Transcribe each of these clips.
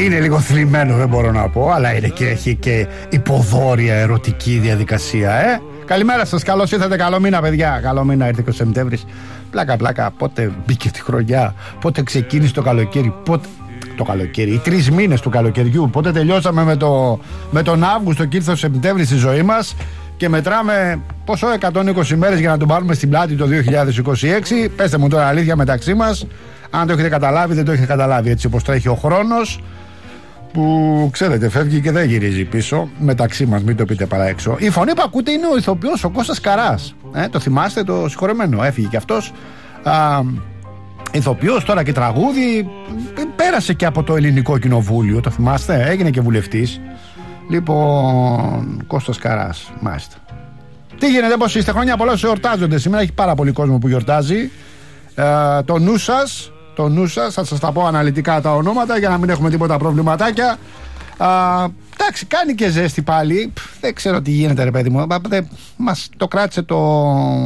Είναι λίγο θλιμμένο, δεν μπορώ να πω, αλλά είναι και έχει και υποδόρια ερωτική διαδικασία, Καλημέρα σας, καλώς ήρθατε, καλό μήνα παιδιά. Καλό μήνα, ήρθε και ο Σεπτέμβρης. Πλάκα, πότε μπήκε τη χρονιά, πότε ξεκίνησε το καλοκαίρι, πότε... Το καλοκαίρι, οι 3 μήνες του καλοκαιριού, πότε τελειώσαμε με τον Αύγουστο και ήρθε ο Σεπτέμβρης στη ζωή μας και μετράμε πόσο 120 μέρες για να τον πάρουμε στην πλάτη το 2026. Πέστε μου τώρα αλήθεια μεταξύ μας, αν το έχετε καταλάβει, δεν το έχετε καταλάβει, έτσι όπως τρέχει ο χρόνος, που ξέρετε φεύγει και δεν γυρίζει πίσω. Μεταξύ μας, μην το πείτε παρά έξω. Η φωνή που ακούτε είναι ο ηθοποιός ο Κώστας Καράς, το θυμάστε, το συγχωρεμένο, έφυγε κι αυτός, ηθοποιός τώρα και τραγούδι, πέρασε και από το Ελληνικό Κοινοβούλιο, το θυμάστε, έγινε και βουλευτής. Λοιπόν, Κώστας Καράς, μάλιστα. Τι γίνεται, πώς είστε, χρόνια πολλά σου εορτάζονται σήμερα, έχει πάρα πολύ κόσμο που γιορτάζει. Το νου σας, θα σας τα πω αναλυτικά τα ονόματα για να μην έχουμε τίποτα προβληματάκια. Εντάξει, κάνει και ζέστη πάλι. Δεν ξέρω τι γίνεται, ρε παιδί μου. Μας το κράτησε το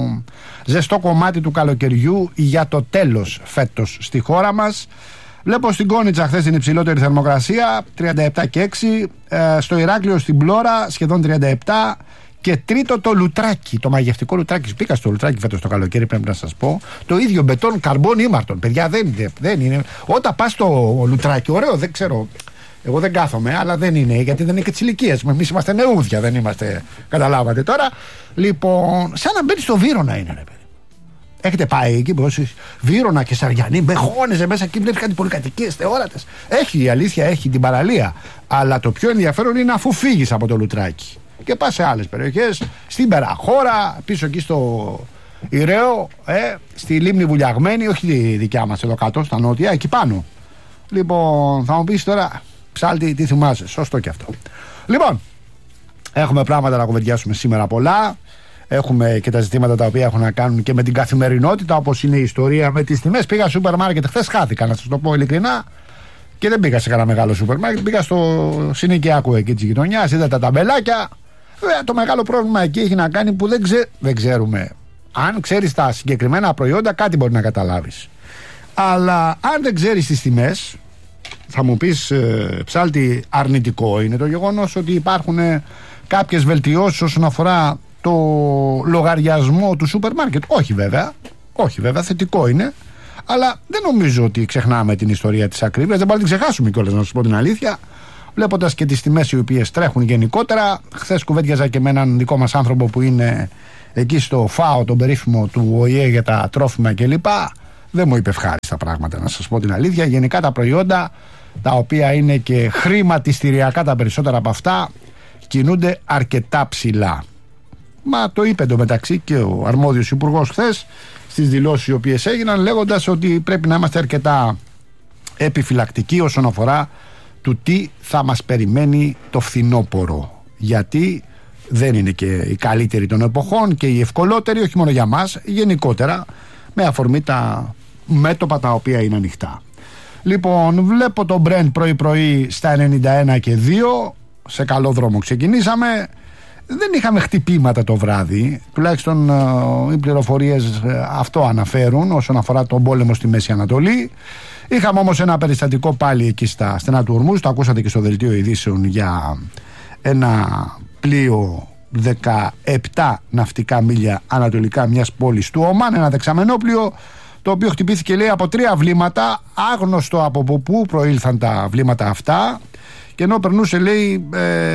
ζεστό κομμάτι του καλοκαιριού για το τέλος φέτος στη χώρα μας. Βλέπω στην Κόνιτσα χθες την υψηλότερη θερμοκρασία, 37 και 6. Στο Ηράκλειο στην Πλώρα σχεδόν 37. Και τρίτο το Λουτράκι, το μαγευτικό Λουτράκι. Πήγα στο Λουτράκι φέτος το καλοκαίρι, πρέπει να σας πω. Το ίδιο μπετόν, καρμπόν, ήμαρτον. Παιδιά, δεν είναι. Όταν πας στο Λουτράκι, ωραίο, δεν ξέρω. Εγώ δεν κάθομαι, αλλά δεν είναι, γιατί δεν είναι και τις ηλικίες. Εμείς είμαστε νεούδια, δεν είμαστε. Καταλάβατε τώρα. Λοιπόν, σαν να μπαίνει στο Βύρωνα είναι, ρε παιδί. Έχετε πάει εκεί, Βύρωνα και Σαριανή, μπεχώνεζε μέσα εκεί, βλέπει κάτι πολυκατοικίες, θεόρατες. Έχει, η αλήθεια, έχει την παραλία. Αλλά το πιο ενδιαφέρον είναι αφού φύγεις από το Λουτράκι και πας σε άλλες περιοχές, στην Περαχώρα, πίσω εκεί στο Ηραίο, στη Λίμνη Βουλιαγμένη, όχι τη δικιά μας εδώ κάτω, στα νότια, εκεί πάνω. Λοιπόν, θα μου πεις τώρα, Ψάλτη, τι θυμάσαι, σωστό και αυτό. Λοιπόν, έχουμε πράγματα να κουβεντιάσουμε σήμερα πολλά. Έχουμε και τα ζητήματα τα οποία έχουν να κάνουν και με την καθημερινότητα, όπως είναι η ιστορία με τις τιμές. Πήγα στο σούπερ μάρκετ, χθες χάθηκα, να σας το πω ειλικρινά. Και δεν πήγα σε κανένα μεγάλο σούπερ μάρκετ, πήγα στο συνοικιακό εκεί της γειτονιάς, είδα τα ταμπελάκια. Βέβαια, το μεγάλο πρόβλημα εκεί έχει να κάνει που δεν ξέρουμε. Αν ξέρεις τα συγκεκριμένα προϊόντα, κάτι μπορεί να καταλάβεις. Αλλά αν δεν ξέρεις τις τιμές, θα μου πεις, Ψάλτη, αρνητικό είναι το γεγονός ότι υπάρχουν κάποιες βελτιώσεις όσον αφορά το λογαριασμό του σούπερ μάρκετ. Όχι βέβαια, θετικό είναι. Αλλά δεν νομίζω ότι ξεχνάμε την ιστορία της ακρίβειας. Δεν μπορούμε να την ξεχάσουμε κιόλας, να σας πω την αλήθεια. Βλέποντας και τις τιμές οι οποίες τρέχουν γενικότερα. Χθες κουβέντιαζα και με έναν δικό μας άνθρωπο που είναι εκεί στο ΦΑΟ, τον περίφημο του ΟΗΕ για τα τρόφιμα κλπ. Δεν μου είπε ευχάριστα πράγματα, να σας πω την αλήθεια. Γενικά τα προϊόντα, τα οποία είναι και χρηματιστηριακά τα περισσότερα από αυτά, κινούνται αρκετά ψηλά. Μα το είπε εντωμεταξύ και ο αρμόδιος υπουργός χθες στις δηλώσεις οι οποίες έγιναν, λέγοντας ότι πρέπει να είμαστε αρκετά επιφυλακτικοί όσον αφορά του τι θα μας περιμένει το φθινόπωρο, γιατί δεν είναι και η καλύτερη των εποχών και η ευκολότερη, όχι μόνο για μας, γενικότερα, με αφορμή τα μέτωπα τα οποία είναι ανοιχτά. Λοιπόν, βλέπω το Brent πρωί-πρωί στα 91 και 2, σε καλό δρόμο ξεκινήσαμε. Δεν είχαμε χτυπήματα το βράδυ, τουλάχιστον οι πληροφορίες αυτό αναφέρουν όσον αφορά τον πόλεμο στη Μέση Ανατολή. Είχαμε όμως ένα περιστατικό πάλι εκεί στα στενά του Ορμούζ, το ακούσατε και στο δελτίο ειδήσεων, για ένα πλοίο 17 ναυτικά μίλια ανατολικά μιας πόλης του Ομάν, ένα δεξαμενόπλοιο, το οποίο χτυπήθηκε, λέει, από 3 βλήματα, άγνωστο από πού προήλθαν τα βλήματα αυτά, και ενώ περνούσε, λέει,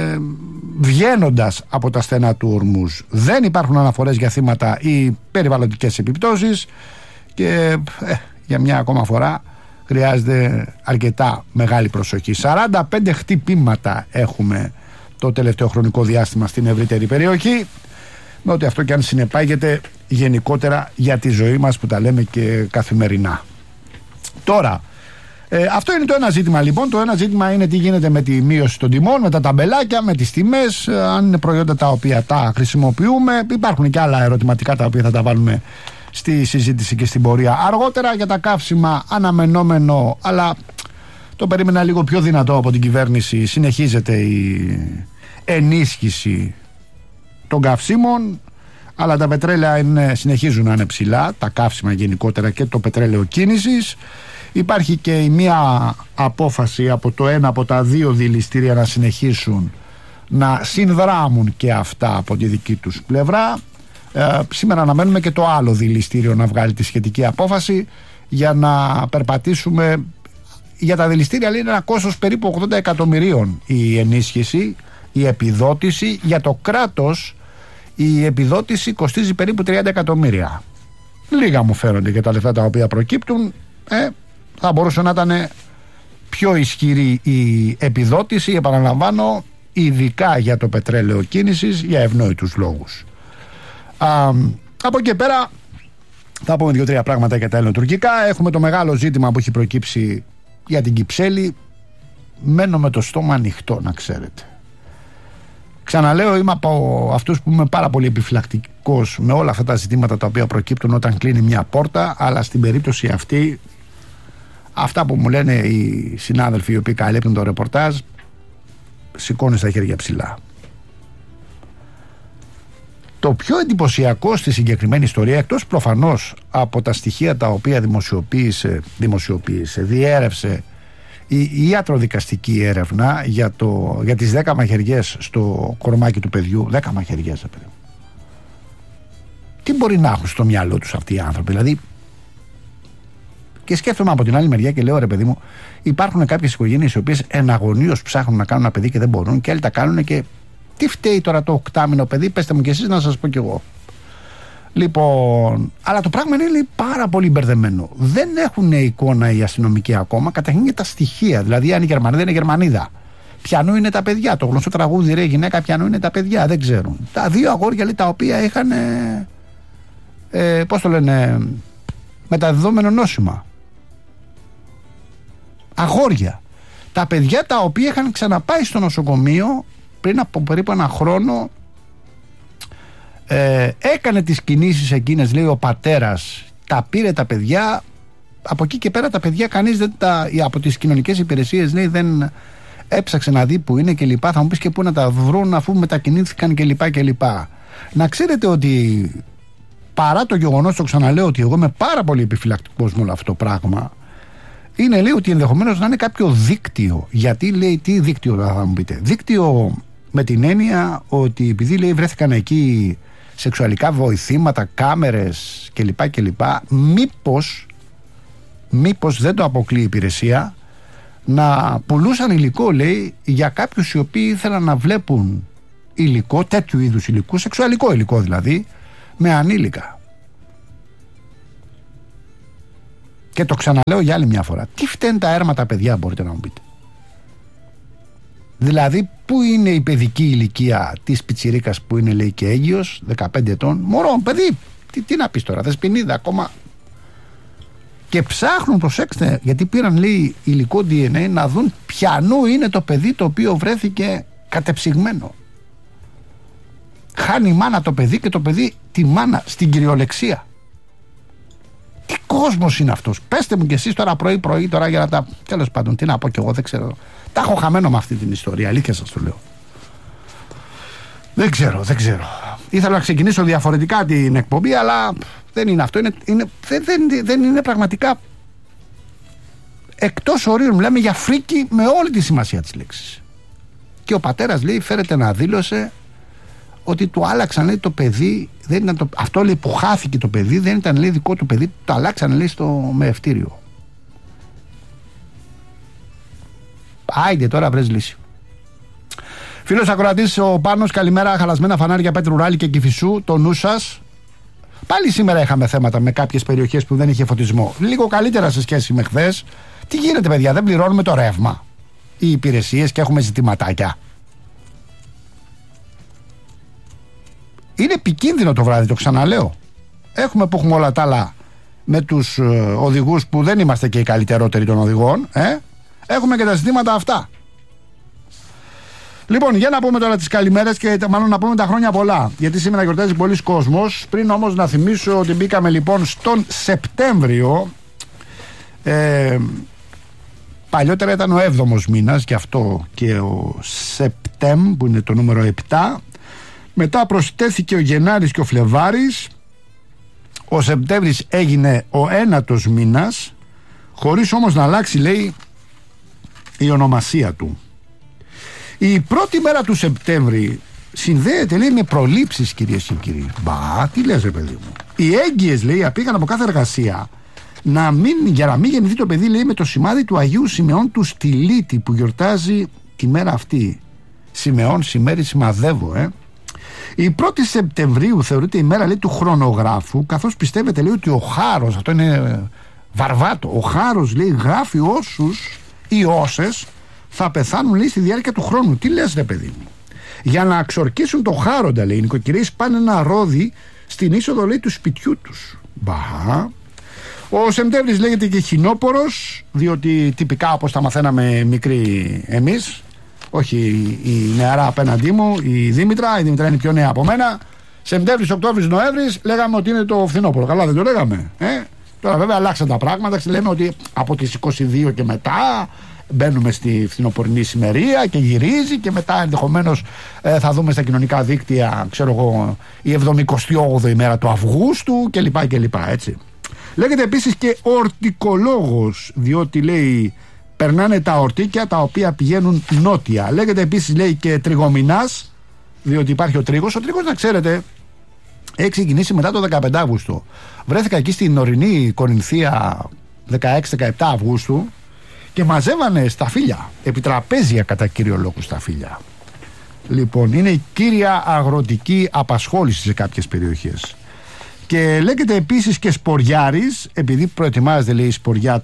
βγαίνοντας από τα στενά του Ορμούζ. Δεν υπάρχουν αναφορές για θύματα ή περιβαλλοντικές επιπτώσεις και για μια ακόμα φορά χρειάζεται αρκετά μεγάλη προσοχή. 45 χτυπήματα έχουμε το τελευταίο χρονικό διάστημα στην ευρύτερη περιοχή, με ό,τι αυτό και αν συνεπάγεται γενικότερα για τη ζωή μας που τα λέμε και καθημερινά. Τώρα, αυτό είναι το ένα ζήτημα λοιπόν. Το ένα ζήτημα είναι τι γίνεται με τη μείωση των τιμών, με τα ταμπελάκια, με τις τιμές, αν είναι προϊόντα τα οποία τα χρησιμοποιούμε. Υπάρχουν και άλλα ερωτηματικά τα οποία θα τα βάλουμε στη συζήτηση και στην πορεία αργότερα. Για τα καύσιμα αναμενόμενο, αλλά το περίμενα λίγο πιο δυνατό από την κυβέρνηση, συνεχίζεται η ενίσχυση των καυσίμων, αλλά τα πετρέλαια συνεχίζουν να είναι ψηλά, τα καύσιμα γενικότερα και το πετρέλαιο κίνησης. Υπάρχει και η μία απόφαση από το ένα από τα δύο δηληστήρια να συνεχίσουν να συνδράμουν και αυτά από τη δική τους πλευρά. Σήμερα αναμένουμε και το άλλο δηληστήριο να βγάλει τη σχετική απόφαση για να περπατήσουμε. Για τα δηληστήρια λέει είναι ένα κόστος περίπου 80 εκατομμυρίων η ενίσχυση, η επιδότηση. Για το κράτος η επιδότηση κοστίζει περίπου 30 εκατομμύρια. Λίγα μου φαίνονται και τα λεφτά τα οποία προκύπτουν. Θα μπορούσε να ήταν πιο ισχυρή η επιδότηση, επαναλαμβάνω, ειδικά για το πετρέλαιο κίνησης, για ευνόητους λόγους. Από εκεί πέρα θα πούμε 2-3 πράγματα για τα ελληνοτουρκικά. Έχουμε το μεγάλο ζήτημα που έχει προκύψει για την Κυψέλη. Μένω με το στόμα ανοιχτό, να ξέρετε. Ξαναλέω, είμαι από αυτούς που είμαι πάρα πολύ επιφυλακτικός με όλα αυτά τα ζητήματα τα οποία προκύπτουν όταν κλείνει μια πόρτα, αλλά στην περίπτωση αυτή, αυτά που μου λένε οι συνάδελφοι οι οποίοι καλύπτουν το ρεπορτάζ, σηκώνει στα χέρια ψηλά. Το πιο εντυπωσιακό στη συγκεκριμένη ιστορία, εκτός προφανώς από τα στοιχεία τα οποία διέρευσε η ιατροδικαστική έρευνα για τις 10 μαχαιριές στο κορμάκι του παιδιού. 10 μαχαιριές, παιδί. Τι μπορεί να έχουν στο μυαλό τους αυτοί οι άνθρωποι? Δηλαδή, και σκέφτομαι από την άλλη μεριά και λέω, ρε παιδί μου, υπάρχουν κάποιες οικογένειες οι οποίες εναγωνίως ψάχνουν να κάνουν ένα παιδί και δεν μπορούν, και άλλοι τα κάνουν. Και τι φταίει τώρα το 8μηνο παιδί? Πέστε μου κι εσείς να σας πω κι εγώ. Λοιπόν, αλλά το πράγμα είναι πάρα πολύ μπερδεμένο. Δεν έχουν εικόνα οι αστυνομικοί ακόμα, καταρχήν για τα στοιχεία. Δηλαδή, αν η Γερμανίδα είναι Γερμανίδα, ποιανού είναι τα παιδιά? Το γνωστό τραγούδι, ρε γυναίκα, ποιανού είναι τα παιδιά? Δεν ξέρουν. Τα δύο αγόρια, λέει, τα οποία είχαν, πώς το λένε, μεταδεδομένο νόσημα. Αγόρια. Τα παιδιά τα οποία είχαν ξαναπάει στο νοσοκομείο πριν από περίπου ένα χρόνο. Έκανε τις κινήσεις εκείνες, λέει, ο πατέρας, τα πήρε τα παιδιά. Από εκεί και πέρα τα παιδιά κανείς δεν από τις κοινωνικές υπηρεσίες, λέει, δεν έψαξε να δει που είναι και λοιπά. Θα μου πεις και πού να τα βρουν αφού μετακινήθηκαν και λοιπά και λοιπά. Να ξέρετε ότι παρά το γεγονός, το ξαναλέω, ότι εγώ είμαι πάρα πολύ επιφυλακτικός με όλο αυτό το πράγμα, είναι, λέει, ότι ενδεχομένως να είναι κάποιο δίκτυο. Γιατί, λέει, τι δίκτυο θα μου πείτε? Δίκτυο με την έννοια ότι επειδή, λέει, βρέθηκαν εκεί σεξουαλικά βοηθήματα, κάμερες κλπ. Μήπως δεν το αποκλείει η υπηρεσία να πουλούσαν υλικό, λέει, για κάποιους οι οποίοι ήθελαν να βλέπουν υλικό, τέτοιου είδους υλικού, σεξουαλικό υλικό δηλαδή, με ανήλικα. Και το ξαναλέω για άλλη μια φορά. Τι φταίνουν τα έρματα παιδιά, μπορείτε να μου πείτε? Δηλαδή, πού είναι η παιδική ηλικία της πιτσιρίκας που είναι, λέει, και έγκυος, 15 ετών, μωρό, παιδί, τι να πεις τώρα, δεσποινίδα ακόμα. Και ψάχνουν, προσέξτε, γιατί πήραν, λέει, υλικό DNA να δουν ποιανού είναι το παιδί το οποίο βρέθηκε κατεψυγμένο. Χάνει η μάνα το παιδί και το παιδί τη μάνα στην κυριολεξία. Τι κόσμος είναι αυτός? Πέστε μου κι εσείς τώρα πρωί τώρα για να τα... Τέλος πάντων, τι να πω κι εγώ, δεν ξέρω. Τα έχω χαμένο με αυτή την ιστορία, αλήθεια σας το λέω. Δεν ξέρω. Ήθελα να ξεκινήσω διαφορετικά την εκπομπή, αλλά δεν είναι αυτό. Δεν είναι πραγματικά εκτός ορίων. Μιλάμε για φρίκι με όλη τη σημασία της λέξης. Και ο πατέρας, λέει, φέρεται να δήλωσε ότι του άλλαξαν, λέει, το παιδί. Δεν ήταν αυτό, λέει, που χάθηκε το παιδί, δεν ήταν, λέει, δικό του παιδί. Το αλλάξαν, λέει, στο μεευτήριο. Άιντε τώρα, βρες λύση. Φίλος ακροατής ο Πάνος, καλημέρα. Χαλασμένα φανάρια Πέτρου Ράλη και Κηφισού, το νου σας. Πάλι σήμερα είχαμε θέματα με κάποιες περιοχές που δεν είχε φωτισμό. Λίγο καλύτερα σε σχέση με χθες. Τι γίνεται, παιδιά, δεν πληρώνουμε το ρεύμα οι υπηρεσίες και έχουμε ζητηματάκια? Είναι επικίνδυνο το βράδυ, το ξαναλέω. Έχουμε που έχουμε όλα τα άλλα με τους οδηγούς που δεν είμαστε και οι καλύτερότεροι των οδηγών. Έχουμε και τα ζητήματα αυτά. Λοιπόν, για να πούμε τώρα τις καλημέρες και μάλλον να πούμε τα χρόνια πολλά. Γιατί σήμερα γιορτάζει πολλοί κόσμος. Πριν όμως να θυμίσω ότι μπήκαμε λοιπόν στον Σεπτέμβριο. Παλιότερα ήταν ο 7ος μήνας, και αυτό και ο Σεπτέμ που είναι το νούμερο 7. Μετά προσθέθηκε ο Γενάρης και ο Φλεβάρης. Ο Σεπτέμβρης έγινε ο 9ος μήνας. χωρίς όμως να αλλάξει, λέει, η ονομασία του. Η πρώτη μέρα του Σεπτέμβρη συνδέεται, λέει, με προλήψεις, κυρίες και κύριοι. Μπα, τι λες, ρε παιδί μου. Οι έγκυες, λέει, απήγαν από κάθε εργασία για να μην γεννηθεί το παιδί, λέει, με το σημάδι του Αγίου Σιμεών του Στυλίτη, που γιορτάζει τη μέρα αυτή. Σιμεών, σημέρι, σημαδεύω, Η 1η Σεπτεμβρίου θεωρείται η μέρα, λέει, του χρονογράφου, καθώς πιστεύετε, λέει, ότι ο Χάρος, αυτό είναι βαρβάτο, ο Χάρος, λέει, γράφει όσους ή όσες θα πεθάνουν, λέει, στη διάρκεια του χρόνου. Τι λες, ρε παιδί μου. Για να αξορκίσουν το Χάροντα, λέει, οι νοικοκυρίες πάνε ένα ρόδι στην είσοδο, λέει, του σπιτιού τους. Μπα. Ο Σεπτέμβρης λέγεται και χινόπορος, διότι τυπικά, όπως τα μαθαίναμε μικροί εμείς, όχι η νεαρά απέναντί μου, η Δήμητρα είναι πιο νέα από μένα. Σεπτέμβρης, Οκτώβρης, Νοέμβρης, λέγαμε ότι είναι το φθινόπωρο. Καλά, δεν το λέγαμε. Τώρα βέβαια αλλάξαν τα πράγματα. Λέμε ότι από τις 22 και μετά μπαίνουμε στη φθινοπορεινή ημερία και γυρίζει, και μετά ενδεχομένως θα δούμε στα κοινωνικά δίκτυα, ξέρω εγώ, η 78η μέρα του Αυγούστου κλπ. Έτσι. Λέγεται επίσης και ορτικολόγος, διότι, λέει, περνάνε τα ορτίκια τα οποία πηγαίνουν νότια. Λέγεται επίσης, λέει, και τριγομηνάς, διότι υπάρχει ο τρίγος. Ο τρίγος, να ξέρετε, έχει ξεκινήσει μετά το 15 Αύγουστο. Βρέθηκα εκεί στην ορεινή Κορινθία 16-17 Αυγούστου και μαζεύανε σταφύλια, επιτραπέζια κατά κύριο λόγο σταφύλια. Λοιπόν, είναι η κύρια αγροτική απασχόληση σε κάποιες περιοχές. Και λέγεται επίσης και Σποριάρης, επειδή προετοιμάζεται, λέει,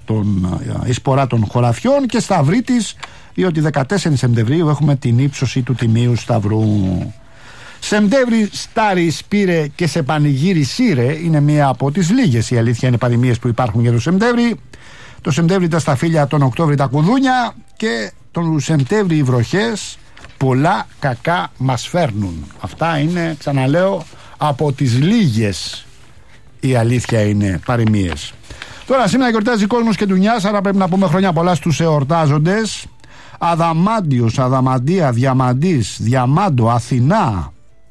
η σπορά των χωραφιών, και Σταυρίτης, διότι 14 Σεπτεμβρίου έχουμε την ύψωση του Τιμίου Σταυρού. Σεπτέμβρη, Στάρι, Σπήρε και σε πανηγύρι Σύρε είναι μία από τις λίγες, η αλήθεια είναι, παροιμίες που υπάρχουν για το Σεπτέμβρη. Το Σεπτέμβρη τα σταφύλια, τον Οκτώβρη τα κουδούνια, και τον Σεπτέμβρη οι βροχές πολλά κακά μας φέρνουν. Αυτά είναι, ξαναλέω, από τις λίγες, η αλήθεια είναι, παροιμίες. Τώρα σήμερα γιορτάζει κόσμος και ντουνιάς, άρα πρέπει να πούμε χρόνια πολλά στους εορτάζοντες. Αδαμάντιος, Αδαμαντία, Διαμαντής, Διαμάντο, Αθηνά,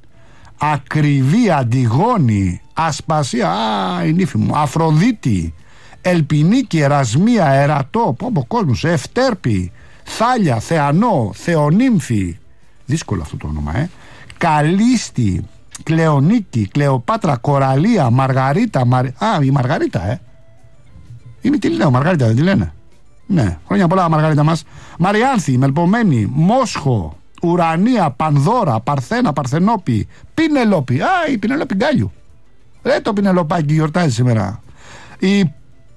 Ακριβή, Αντιγόνη, Ασπασία, η νύφη μου, Αφροδίτη, Ελπινίκη, Ερασμία, Ερατό, κόσμος, Ευτέρπη, Θάλια, Θεανό, Θεονύμφη, δύσκολο αυτό το όνομα, Καλίστη, Κλεονίκη, Κλεοπάτρα, Κοραλία, Μαργαρίτα, η Μαργαρίτα, είναι, τι λέω, Μαργαρίτα δεν τη λένε? Ναι, χρόνια πολλά, Μαργαρίτα μας. Μαριάνθη, Μελπομένη, Μόσχο, Ουρανία, Πανδώρα, Παρθένα, Παρθενόπη, Πινελόπη. Η Πινελόπη Γκάλιου. Το Πινελοπάκι γιορτάζει σήμερα. Η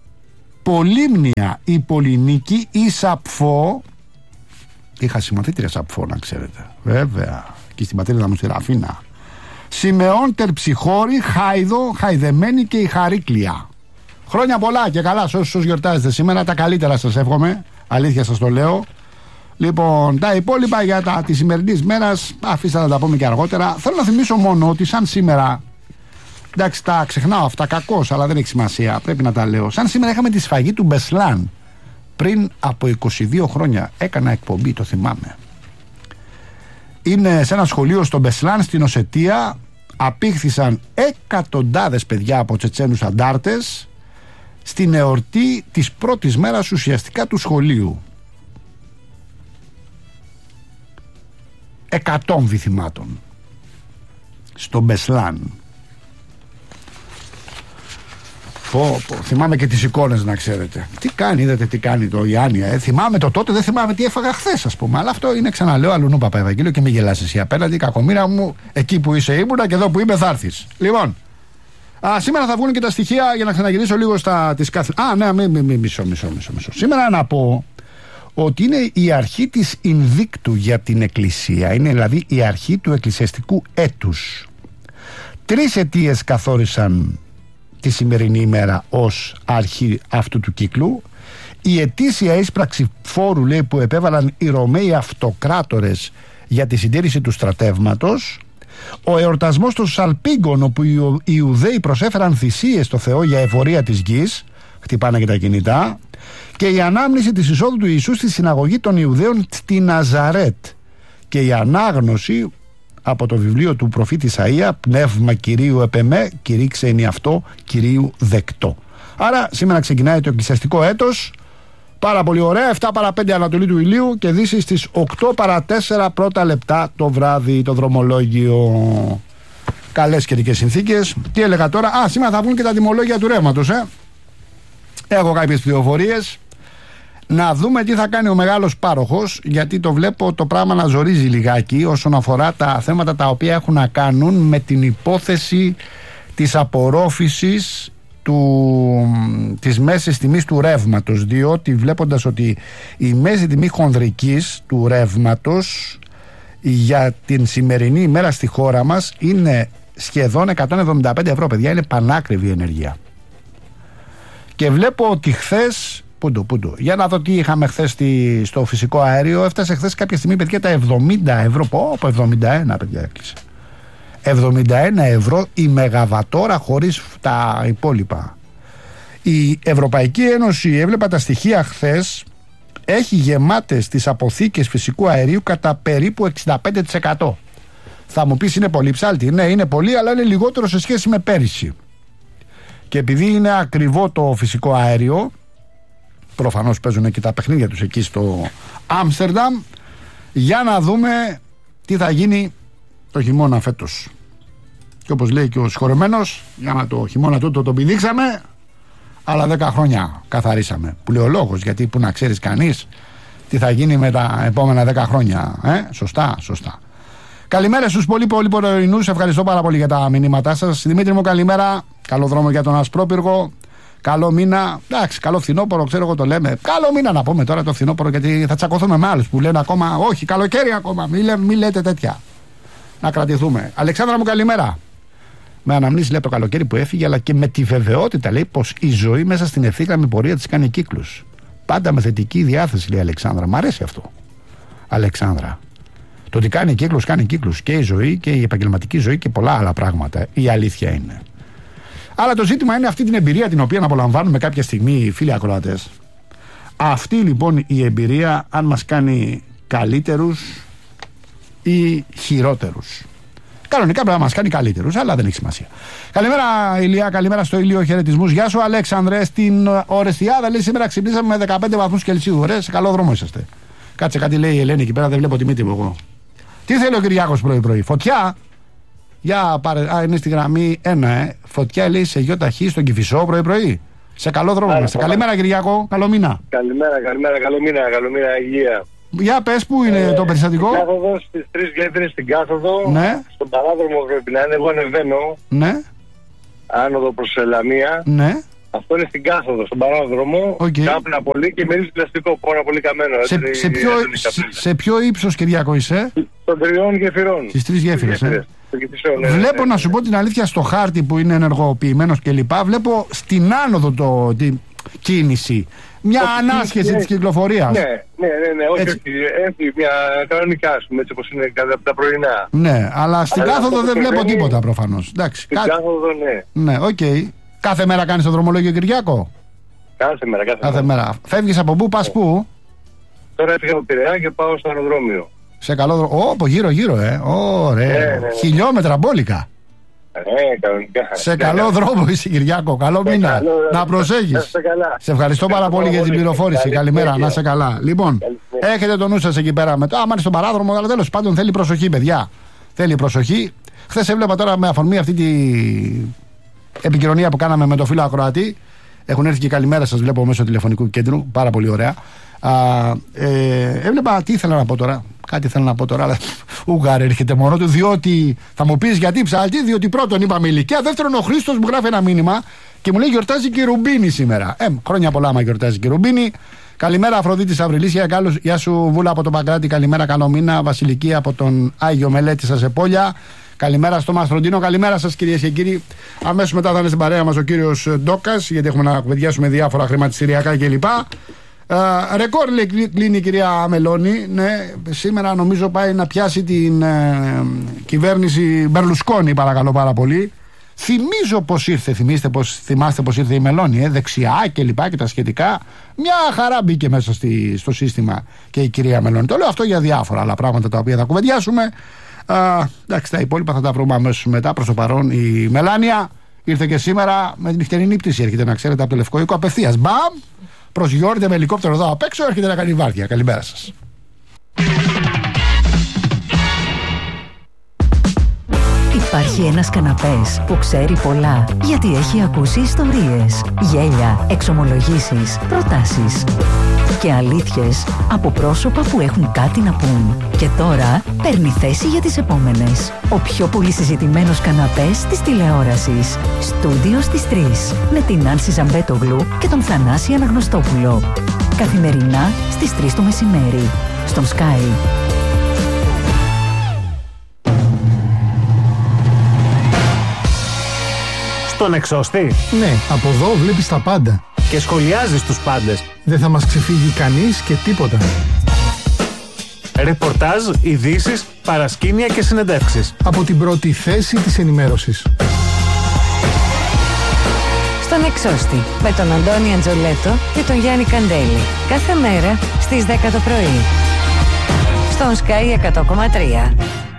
Πολύμνια, η Πολυνίκη, η Σαπφό. Είχα συμμαθήτρια Σαπφό, να ξέρετε. Βέβαια. Και στην πατρίδα μου στη Ραφίνα. Σιμεών, Τερψυχώρη, Χάιδο, Χαϊδεμένη και η Χαρίκλια. Χρόνια πολλά και καλά σε όσους γιορτάζετε σήμερα. Τα καλύτερα σας εύχομαι. Αλήθεια σας το λέω. Λοιπόν, τα υπόλοιπα για τη σημερινή μέρα αφήστε να τα πούμε και αργότερα. Θέλω να θυμίσω μόνο ότι σαν σήμερα. Εντάξει, τα ξεχνάω αυτά κακώς, αλλά δεν έχει σημασία. Πρέπει να τα λέω. Σαν σήμερα είχαμε τη σφαγή του Μπεσλάν. Πριν από 22 χρόνια έκανα εκπομπή, το θυμάμαι. Είναι σε ένα σχολείο στο Μπεσλάν στην Οσετία. Απήχθησαν εκατοντάδες παιδιά από Τσετσένους αντάρτες στην εορτή της πρώτης μέρας ουσιαστικά του σχολείου. 100 θυμάτων στο Μπεσλάν. Θυμάμαι και τις εικόνες, να ξέρετε. Τι κάνει, είδατε τι κάνει το Ιάννια. Θυμάμαι το τότε, δεν θυμάμαι τι έφαγα χθες, ας πούμε. Αλλά αυτό είναι, ξαναλέω, αλλουνού Παπαευαγγέλιο, και μην γελάς εσύ απέναντι, κακομοίρα μου. Εκεί που είσαι ήμουνα και εδώ που είμαι θα έρθεις. Λοιπόν, σήμερα θα βγουν και τα στοιχεία για να ξαναγυρίσω λίγο στις κάθε. Μισό. Σήμερα να πω ότι είναι η αρχή της Ινδίκτου για την Εκκλησία. Είναι δηλαδή η αρχή του εκκλησιαστικού έτους. 3 αιτίες καθόρισαν τη σημερινή ημέρα ως αρχή αυτού του κύκλου. Η ετήσια ίσπραξη φόρου, λέει, που επέβαλαν οι Ρωμαίοι αυτοκράτορες για τη συντήρηση του στρατεύματος. Ο εορτασμός των Σαλπίγκων, όπου οι Ιουδαίοι προσέφεραν θυσίες στο Θεό για εφορία της γης, χτυπάνε και τα κινητά. Και η ανάμνηση της εισόδου του Ιησού στη συναγωγή των Ιουδαίων στη Ναζαρέτ. Και η ανάγνωση από το βιβλίο του προφήτη Ισαΐα, πνεύμα Κυρίου επεμέ, κηρύξε είναι αυτό, Κυρίου δεκτό. Άρα σήμερα ξεκινάει το εκκλησιαστικό έτος. Πάρα πολύ ωραία. 7 παρά 5 Ανατολή του ηλίου και Δύση στις 8 παρά 4 πρώτα λεπτά το βράδυ το δρομολόγιο. Καλές καιρικές συνθήκες. Τι έλεγα τώρα? Σήμερα θα βγουν και τα τιμολόγια του ρεύματος. Έχω κάποιες πληροφορίες. Να δούμε τι θα κάνει ο μεγάλος πάροχος, γιατί το βλέπω το πράγμα να ζορίζει λιγάκι όσον αφορά τα θέματα τα οποία έχουν να κάνουν με την υπόθεση της απορρόφησης της μέσης τιμής του ρεύματος, διότι βλέποντας ότι η μέση τιμή χονδρικής του ρεύματος για την σημερινή ημέρα στη χώρα μας είναι σχεδόν 175 ευρώ, παιδιά, είναι πανάκριβη η ενέργεια. Και βλέπω ότι χθες, πούντο, για να δω τι είχαμε χθες στο φυσικό αέριο, έφτασε χθες κάποια στιγμή, παιδιά, τα 70 ευρώ, από 71, παιδιά, έκλεισε. 71 ευρώ η μεγαβατόρα χωρίς τα υπόλοιπα. Η Ευρωπαϊκή Ένωση, έβλεπα τα στοιχεία χθες, έχει γεμάτες τις αποθήκες φυσικού αερίου κατά περίπου 65%. Θα μου πεις είναι πολύ ψάλτη? Ναι, είναι πολύ, αλλά είναι λιγότερο σε σχέση με πέρυσι. Και επειδή είναι ακριβό το φυσικό αέριο, προφανώς παίζουν και τα παιχνίδια τους εκεί στο Άμστερνταμ, για να δούμε τι θα γίνει το χειμώνα φέτος. Και όπως λέει και ο συγχωρεμένος, για να το χειμώνα τούτο το πηδήξαμε, αλλά 10 χρόνια καθαρίσαμε. Που λέει ο λόγος, γιατί που να ξέρεις κανείς τι θα γίνει με τα επόμενα 10 χρόνια. Σωστά. Καλημέρα στους πολύ πρωινούς. Ευχαριστώ πάρα πολύ για τα μηνύματά σας. Δημήτρη μου, καλημέρα. Καλό δρόμο για τον Ασπρόπυργο. Καλό μήνα. Εντάξει, καλό φθινόπωρο, ξέρω εγώ το λέμε. Καλό μήνα να πούμε τώρα το φθινόπωρο, γιατί θα τσακωθούμε με άλλους που λένε ακόμα όχι, καλοκαίρι ακόμα. Μην λέτε τέτοια. Να κρατηθούμε. Αλεξάνδρα μου, καλημέρα. Με αναμνήσεις, λέει, το καλοκαίρι που έφυγε, αλλά και με τη βεβαιότητα, λέει, πως η ζωή μέσα στην ευθύγραμμη πορεία της κάνει κύκλους. Πάντα με θετική διάθεση, λέει η Αλεξάνδρα. Μ' αρέσει αυτό. Αλεξάνδρα. Το ότι κάνει κύκλους και η ζωή και η επαγγελματική ζωή και πολλά άλλα πράγματα. Η αλήθεια είναι. Αλλά το ζήτημα είναι αυτή την εμπειρία την οποία απολαμβάνουμε κάποια στιγμή, φίλοι ακροατές. Αυτή λοιπόν η εμπειρία, αν μας κάνει καλύτερους ή χειρότερους. Κανονικά πρέπει να μας κάνει καλύτερους, αλλά δεν έχει σημασία. Καλημέρα, Ηλία, καλημέρα στο Ηλίο, χαιρετισμούς. Γεια σου, Αλέξανδρε. Στην Ορεστιάδα, λέει, σήμερα ξυπνήσαμε με 15 βαθμούς Κελσίου. Ωραία, σε καλό δρόμο είσαστε. Κάτσε, κάτι λέει η Ελένη εκεί πέρα, δεν βλέπω τη μύτη μου εγώ. Τι θέλει ο Κυριάκος πρωί-πρωί? Φωτιά. Για πάρε. Είναι στη γραμμή 1, Φωτιά, λέει, σε ΙΧ στον Κηφισό πρωί-πρωί. Σε καλό δρόμο είμαστε. Καλημέρα, Κυριάκο. Καλό μήνα. Καλημέρα. Καλό μήνα, υγεία. Για πες, πού είναι το περιστατικό? Κάθοδο στις 3 γέφυρες στην κάθοδο. Ναι. Στον παράδρομο πρέπει να είναι. Εγώ ανεβαίνω. Ναι. Άνοδο προς Λαμία. Ναι. Αυτό είναι στην κάθοδο, στον παράδρομο. Κάπνα πολύ και μυρίζει πλαστικό. Πόνα πολύ καμένο. Σε ποιο ύψος, Κυριάκο, είσαι? Των 3 γεφυρών. Στις 3 γέφυρες. Βλέπω, να σου πω την αλήθεια, στο χάρτη που είναι ενεργοποιημένος κλπ. Βλέπω στην άνοδο την κίνηση. Μια ανάσχεση της κυκλοφορίας. Ναι. Όχι. Έχει μια κανονικά, ας πούμε, έτσι όπως είναι τα πρωινά. Ναι, αλλά στην κάθοδο δεν βλέπω τίποτα προφανώς. Στην κάθοδο, ναι. Ναι, οκ. Κάθε μέρα κάνεις το δρομολόγιο, Κυριάκο? Κάθε μέρα. Φεύγεις από πού, πας πού? Τώρα έφυγα από Πειραιά και πάω στο αεροδρόμιο. Σε καλό δρόμο. Από γύρω-γύρω, ωραία. Ναι. Χιλιόμετρα μπόλικα. Κανονικά. Σε καλό δρόμο είσαι, Κυριάκο. Καλό μήνα. Να προσέχεις. Σε ευχαριστώ πάρα πολύ για την πληροφόρηση. Καλημέρα, να είσαι καλά. Λοιπόν, έχετε το νου σας εκεί πέρα μετά. Άμα είναι στον παράδρομο, αλλά τέλος πάντων θέλει προσοχή, παιδιά. Θέλει προσοχή. Χθες έβλεπα τώρα με αφορμή αυτή την επικοινωνία που κάναμε με το φίλο ακροατή. Έχουν έρθει και καλημέρα σας, βλέπω μέσω τηλεφωνικού κέντρου. Πάρα πολύ ωραία. Έβλεπα, τι ήθελα να πω τώρα. Κάτι θέλω να πω τώρα, αλλά ουγάρ έρχεται μόνο του. Διότι θα μου πεις γιατί ψάλτη, διότι πρώτον είπαμε ηλικία. Δεύτερον, ο Χρήστος μου γράφει ένα μήνυμα και μου λέει γιορτάζει και η Ρουμπίνη σήμερα. Χρόνια πολλά, άμα γιορτάζει και η Ρουμπίνη. Καλημέρα, Αφροδίτης Αυριλής. Γεια σου, Βούλα από τον Παγκράτη. Καλημέρα, καλό μήνα. Βασιλική από τον Άγιο Μελέτη σας Επόλια. Καλημέρα στο Μαστροντίνο. Καλημέρα σας, κυρίες και κύριοι. Αμέσως μετά θα είναι στην παρέα μας ο κύριος Ντόκας, γιατί έχουμε να κουβεντιάσουμε διάφορα χρηματιστηριακά κλπ. Ρεκόρ κλείνει η κυρία Μελώνη. Ναι, σήμερα νομίζω πάει να πιάσει την κυβέρνηση Μπερλουσκόνη, παρακαλώ πάρα πολύ. Θυμίζω πως ήρθε, θυμάστε πως ήρθε η Μελώνη, δεξιά και λοιπά και τα σχετικά. Μια χαρά μπήκε μέσα στο σύστημα και η κυρία Μελώνη. Το λέω αυτό για διάφορα άλλα πράγματα τα οποία θα κουβεντιάσουμε. Εντάξει, τα υπόλοιπα θα τα βρούμε αμέσως μετά. Προς το παρόν η Μελάνια ήρθε και σήμερα με την νυχτερινή πτήση. Έρχεται, να ξέρετε, από το Λευκό Οίκο απευθείας. Μπαμ! προσγειώνεται με ελικόπτερο εδώ απ' έξω, έρχεται να κάνει βάρδια. Καλημέρα σας. Υπάρχει ένας καναπές που ξέρει πολλά, γιατί έχει ακούσει ιστορίες, γέλια, εξομολογήσεις, προτάσεις και αλήθειες από πρόσωπα που έχουν κάτι να πούν. Και τώρα παίρνει θέση για τις επόμενες. Ο πιο πολύ συζητημένος καναπές της τηλεόρασης. Στούντιο στις 3. Με την Άνση Ζαμπέτογλου και τον Θανάση Αναγνωστόπουλο. Καθημερινά στις 3 το μεσημέρι. Στον Sky. Τον εξώστη. Ναι, από εδώ βλέπεις τα πάντα. Και σχολιάζεις τους πάντες. Δεν θα μας ξεφύγει κανείς και τίποτα. Ρεπορτάζ, ειδήσεις, παρασκήνια και συνεντεύξεις. Από την πρώτη θέση της ενημέρωσης. Στον εξώστη, με τον Αντώνη Αντζολέτο και τον Γιάννη Καντέλη. Κάθε μέρα στις 10 το πρωί. Στον Sky 100,3.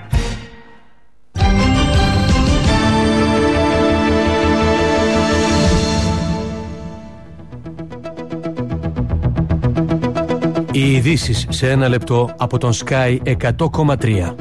Οι ειδήσεις σε ένα λεπτό από τον Sky 100,3.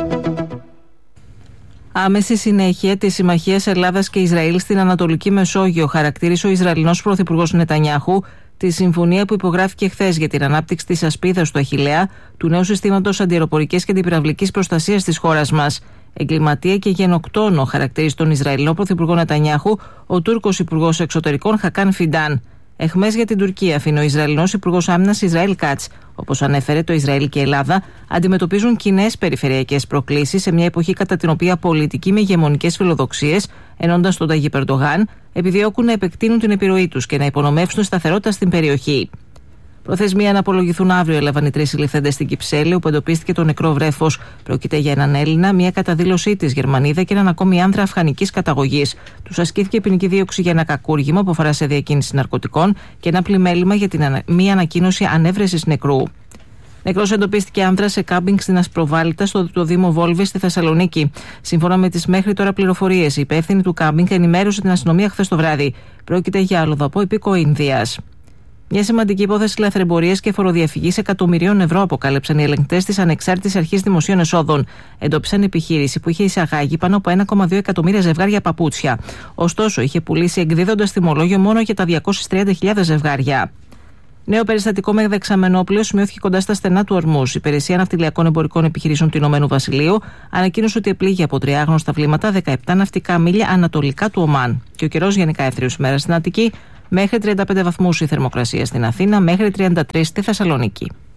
Άμεση συνέχεια της συμμαχίας Ελλάδας και Ισραήλ στην Ανατολική Μεσόγειο χαρακτήρισε ο Ισραηλινός Πρωθυπουργός Νετανιάχου τη συμφωνία που υπογράφηκε χθες για την ανάπτυξη της ασπίδας του Αχιλλέα, του νέου συστήματος αντιαεροπορικής και αντιπυραυλικής προστασίας της χώρας μας. Εγκληματία και γενοκτόνο χαρακτήρισε τον Ισραηλινό Πρωθυπουργό Νετανιάχου ο Τούρκος Υπουργός Εξωτερικών Χακάν Φιντάν. Εχμές για την Τουρκία αφήνει ο Ισραηλινός Υπουργός Άμυνας Ισραήλ Κάτς. Όπως ανέφερε, το Ισραήλ και η Ελλάδα αντιμετωπίζουν κοινές περιφερειακές προκλήσεις σε μια εποχή κατά την οποία πολιτικοί με ηγεμονικές φιλοδοξίες, ενώντας τον Ταγίπ Ερντογάν, επιδιώκουν να επεκτείνουν την επιρροή τους και να υπονομεύσουν σταθερότητα στην περιοχή. Προθεσμία να απολογηθούν αύριο έλαβαν οι 3 συλληφθέντες στην Κυψέλη, όπου εντοπίστηκε το νεκρό βρέφος. Πρόκειται για έναν Έλληνα, μια καταδήλωσή της Γερμανίδα και έναν ακόμη άνδρα αφγανικής καταγωγής. Τους ασκήθηκε ποινική δίωξη για ένα κακούργημα που αφορά σε διακίνηση ναρκωτικών και ένα πλημέλημα για την μη ανακοίνωση ανέβρεσης νεκρού. Νεκρός εντοπίστηκε άνδρας σε κάμπινγκ στην Ασπροβάλιτα στο Δήμο Βόλβη στη Θεσσαλονίκη. Σύμφωνα με τις μέχρι τώρα πληροφορίες, η υπεύθυνη του κάμπινγκ ενημέρωσε την αστυνομία χθες το βράδυ. Πρόκειται για αλλοδαπό υπήκοο Ινδίας. Μια σημαντική υπόθεση λαθρεμπορίας και φοροδιαφυγής εκατομμυρίων ευρώ αποκάλυψαν οι ελεγκτές της Ανεξάρτητης Αρχής Δημοσίων Εσόδων. Εντόπισαν επιχείρηση που είχε εισαγάγει πάνω από 1,2 εκατομμύρια ζευγάρια παπούτσια. Ωστόσο, είχε πουλήσει εκδίδοντας τιμολόγιο μόνο για τα 230.000 ζευγάρια. Νέο περιστατικό με δεξαμενόπλαιο σημειώθηκε κοντά στα στενά του Ορμούς. Η Υπηρεσία Ναυτιλιακών Εμπορικών Επιχειρήσεων του Ηνωμένου Βασιλείου ανακοίνωσε ότι επλήγει από 3 άγνωστα βλήματα 17 ναυτικά μίλια ανατολικά του Ομάν. Και ο καιρός γενικά εύθριος ημέρα στην Αττική. Μέχρι 35 βαθμούς η θερμοκρασία στην Αθήνα, μέχρι 33 στη Θεσσαλονίκη.